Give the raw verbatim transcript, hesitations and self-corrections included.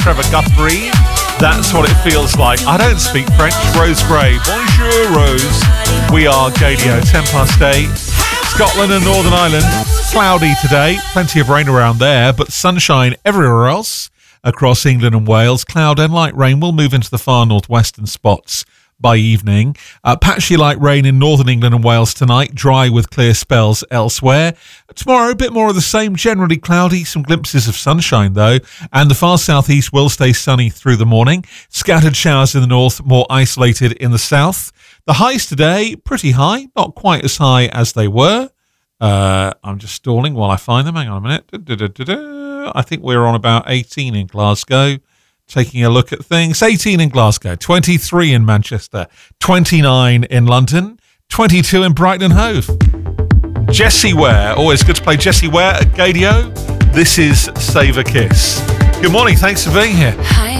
Trevor Guthrie. That's what it feels like. I don't speak French. Rose Gray. Bonjour, Rose. We are Gadio, ten past eight. Scotland and Northern Ireland, cloudy today. Plenty of rain around there, but sunshine everywhere else. Across England and Wales, cloud and light rain will move into the far northwestern spots by evening. Uh, patchy light rain in northern England and Wales tonight, dry with clear spells elsewhere. Tomorrow, a bit more of the same, generally cloudy, some glimpses of sunshine though, and the far southeast will stay sunny through the morning. Scattered showers in the north, more isolated in the south. The highs today, pretty high, not quite as high as they were. Uh, I'm just stalling while I find them. Hang on a minute. Da, da, da, da, da. I think we're on about eighteen in Glasgow. Taking a look at things. eighteen in Glasgow, twenty-three in Manchester, twenty-nine in London, twenty-two in Brighton and Hove. Jessie Ware. Always good to play Jessie Ware at Gadio. This is Save a Kiss. Good morning. Thanks for being here. Hi.